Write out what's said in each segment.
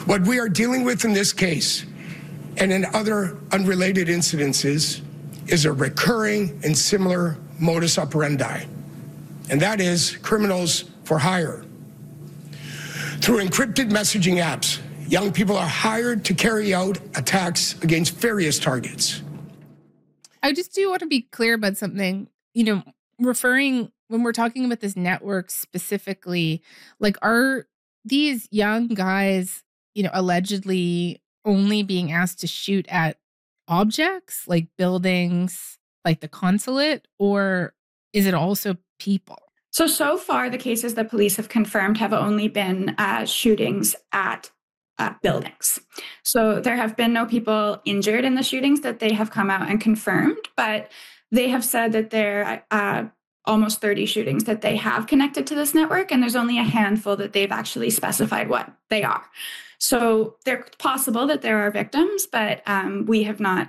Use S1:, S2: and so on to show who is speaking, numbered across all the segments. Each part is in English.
S1: What we are dealing with in this case and in other unrelated incidences is a recurring and similar modus operandi, and that is criminals for hire. Through encrypted messaging apps, young people are hired to carry out attacks against various targets.
S2: I just do want to be clear about something, referring when we're talking about this network specifically, like, are these young guys, allegedly only being asked to shoot at objects like buildings, like the consulate, or is it also people?
S3: So far, the cases that police have confirmed have only been shootings at buildings. So there have been no people injured in the shootings that they have come out and confirmed, but they have said that there are almost 30 shootings that they have connected to this network, and there's only a handful that they've actually specified what they are. So they're possible that there are victims, but we have not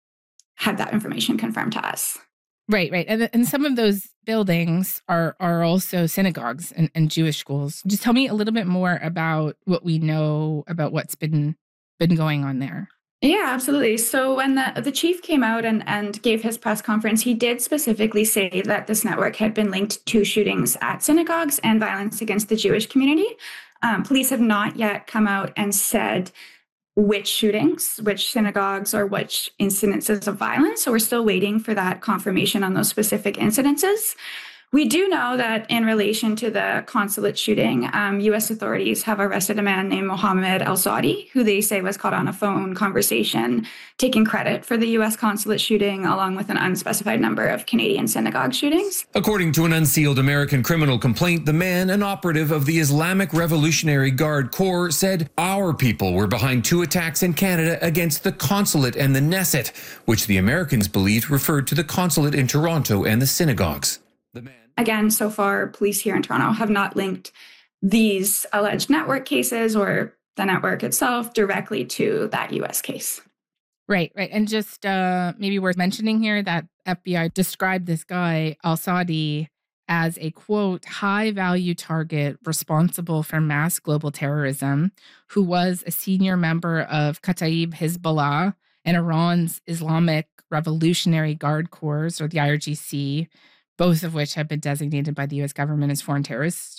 S3: had that information confirmed to us.
S2: Right. And some of those buildings are also synagogues and Jewish schools. Just tell me a little bit more about what we know about what's been going on there.
S3: Yeah, absolutely. So when the chief came out and gave his press conference, he did specifically say that this network had been linked to shootings at synagogues and violence against the Jewish community. Police have not yet come out and said which shootings, which synagogues, or which incidences of violence. So we're still waiting for that confirmation on those specific incidences. We do know that in relation to the consulate shooting, U.S. authorities have arrested a man named Mohammed El-Saudi, who they say was caught on a phone conversation, taking credit for the U.S. consulate shooting, along with an unspecified number of Canadian synagogue shootings.
S4: According to an unsealed American criminal complaint, the man, an operative of the Islamic Revolutionary Guard Corps, said our people were behind 2 attacks in Canada against the consulate and the Knesset, which the Americans believed referred to the consulate in Toronto and the synagogues.
S3: Again, so far, police here in Toronto have not linked these alleged network cases or the network itself directly to that U.S. case.
S2: Right. And just maybe worth mentioning here that FBI described this guy, El-Saudi, as a, quote, high-value target responsible for mass global terrorism, who was a senior member of Kataib Hezbollah and Iran's Islamic Revolutionary Guard Corps, or the IRGC, both of which have been designated by the U.S. government as foreign terrorist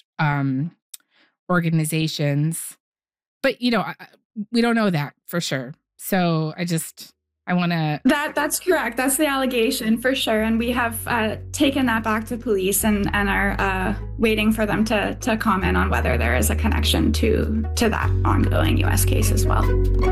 S2: organizations. But, we don't know that for sure. So I want to...
S3: That's correct. That's the allegation for sure. And we have taken that back to police and are waiting for them to comment on whether there is a connection to that ongoing U.S. case as well.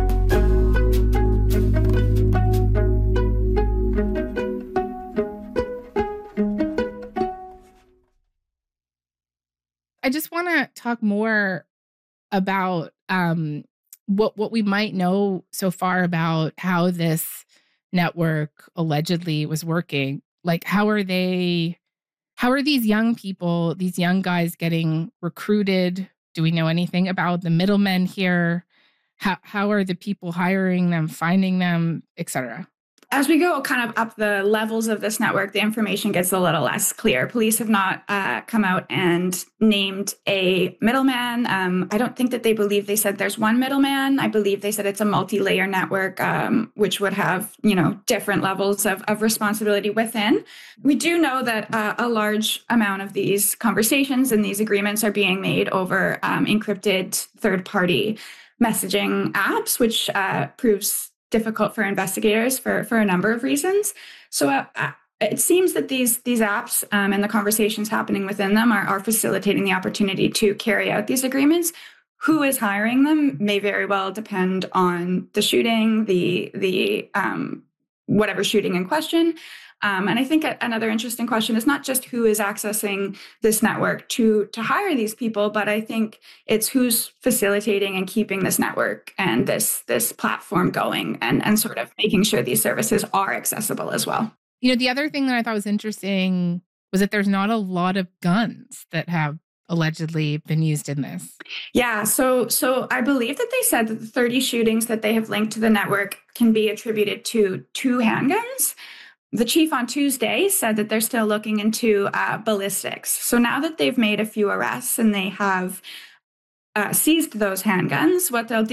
S2: I just want to talk more about what we might know so far about how this network allegedly was working. Like, how are these young people, these young guys getting recruited? Do we know anything about the middlemen here? How are the people hiring them, finding them, etc.?
S3: As we go kind of up the levels of this network, the information gets a little less clear. Police have not come out and named a middleman. I don't think that they said there's one middleman. I believe they said it's a multi-layer network, which would have, different levels of responsibility within. We do know that a large amount of these conversations and these agreements are being made over encrypted third-party messaging apps, which proves difficult for investigators for a number of reasons. So it seems that these apps and the conversations happening within them are facilitating the opportunity to carry out these agreements. Who is hiring them may very well depend on the shooting, the whatever shooting in question. And I think another interesting question is not just who is accessing this network to hire these people, but I think it's who's facilitating and keeping this network and this platform going and sort of making sure these services are accessible as well.
S2: The other thing that I thought was interesting was that there's not a lot of guns that have allegedly been used in this.
S3: Yeah, so I believe that they said that the 30 shootings that they have linked to the network can be attributed to 2 handguns. The chief on Tuesday said that they're still looking into ballistics. So now that they've made a few arrests and they have seized those handguns, what they'll